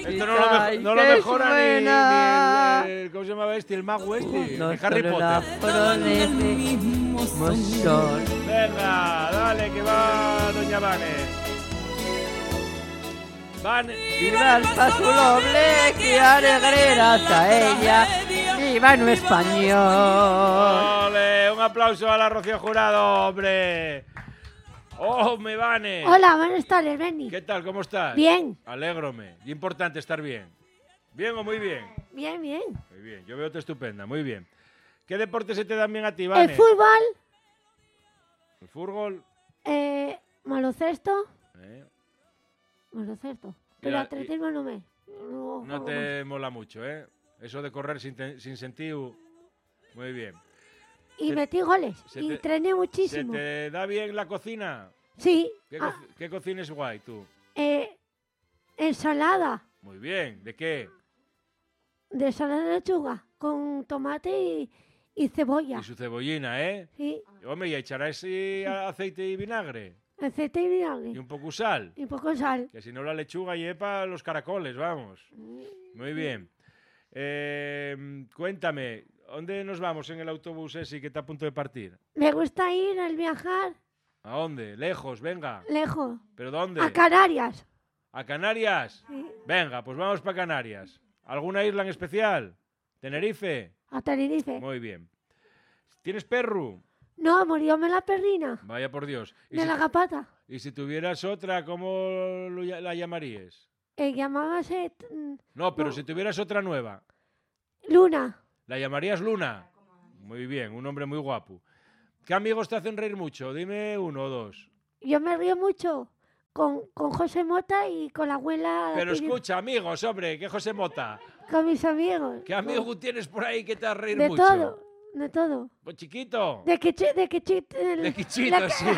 Esto no lo mejora ni el ¿cómo se llamaba este? El mago este, No, de Harry solo la Potter. flor de ese mismo sol. Venga, dale, que va Doña Vanes. Viva el paso doble, que alegreras a ella. Viva en español. ¡Ole! Un aplauso a la Rocío Jurado, hombre. ¡Oh, me Vanes! Hola, buenas tardes, Benny. ¿Qué tal? ¿Cómo estás? Bien. Alégrome. Y importante estar bien. ¿Bien o muy bien? Bien, bien. Muy bien. Yo veo-te estupenda. Muy bien. ¿Qué deportes se te dan bien a ti, El Vanes? fútbol, El fútbol. baloncesto, ¿Eh? baloncesto. Pero Mira, atletismo no me... No te mola mucho, ¿eh? Eso de correr sin sentido. Muy bien. Y metí goles. Y entrené ¿Se muchísimo. te da bien la cocina? Sí. ¿Qué cocinas guay tú? Ensalada. Muy bien. ¿De qué? De ensalada de lechuga. Con tomate y cebolla. Y su cebollina, ¿eh? Sí. Hombre, ¿y echarás aceite y vinagre? Aceite y vinagre. Y un poco sal. Y poco sal. Que si no la lechuga lleva los caracoles, vamos. Muy bien. Cuéntame, ¿dónde nos vamos en el autobús ese que está a punto de partir? Me gusta ir al viajar ¿A dónde? Lejos, venga. lejos. ¿Pero dónde? A Canarias. ¿A Canarias? Sí. Venga, pues vamos para Canarias. ¿Alguna isla en especial? ¿Tenerife? A Tenerife. Muy bien. ¿Tienes perro? No, murióme la perrina. Vaya por Dios. De la gapata. ¿Y si tuvieras otra, cómo la llamarías? Llamábase No, pero si tuvieras otra nueva, Luna. ¿la llamarías Luna? Muy bien, un hombre muy guapo. ¿Qué amigos te hacen reír mucho? Dime uno o dos. Yo me río mucho con José Mota y con la abuela. Pero escucha, amigos, hombre, que José Mota. Con mis amigos. ¿Qué amigo tienes por ahí que te hace reír De mucho? todo, de todo. Pues chiquito. De Quichito. De Quichito, sí.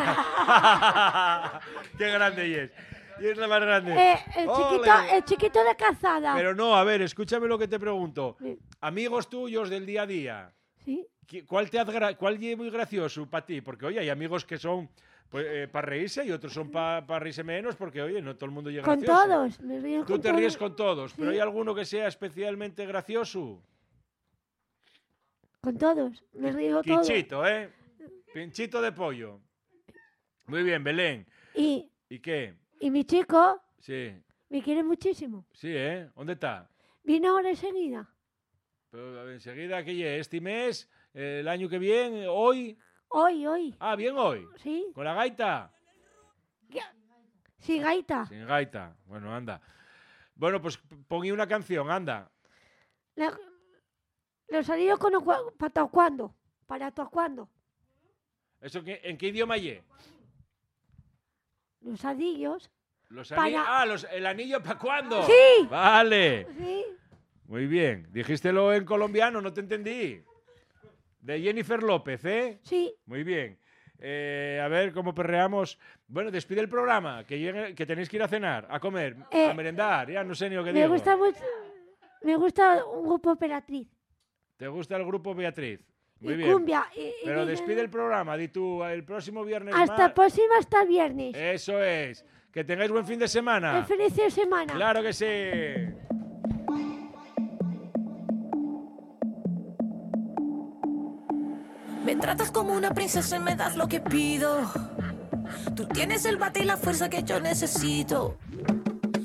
Qué grande y es. Y es la más grande. El chiquito de Calzada. Pero no, a ver, escúchame lo que te pregunto. Sí. Amigos tuyos del día a día. Sí. ¿Cuál es muy gracioso para ti? Porque, oye, hay amigos que son pues, para reírse y otros son para reírse menos porque, oye, no todo el mundo llega Con gracioso. todos. Me río Tú con te todos. ríes con todos, pero Sí. ¿hay alguno que sea especialmente gracioso? Con todos. Me río con todos. Quichito, ¿eh? Pinchito de pollo. Muy bien, Belén. Y qué? Y mi chico Sí, me quiere muchísimo. sí, ¿eh? ¿Dónde está? Vino ahora enseguida. Pero enseguida, ¿qué es? ¿Este mes? ¿El año que viene? ¿Hoy? Hoy. Ah, bien hoy. Sí. ¿Con la gaita? Sí, gaita. Sin gaita. Bueno, anda. Bueno, pues pon una canción, anda. Los salido con para cuándo. ¿Eso en qué idioma ye? Los adillos. ¿El anillo para cuándo? Sí. Vale. Sí. Muy bien. Dijistelo en colombiano, no te entendí. De Jennifer López, ¿eh? Sí. Muy bien. A ver cómo perreamos. Bueno, despide el programa, que tenéis que ir a cenar, a comer, a merendar. Ya no sé ni lo que digo. Me gusta un grupo Emperatriz. ¿Te gusta el grupo Beatriz? Muy y bien. cumbia. Pero despide el programa, di tú, el próximo viernes hasta el viernes. Eso es. Que tengáis buen fin de semana. Feliz fin de semana. Claro que sí. Me tratas como una princesa y me das lo que pido. Tú tienes el bate y la fuerza que yo necesito.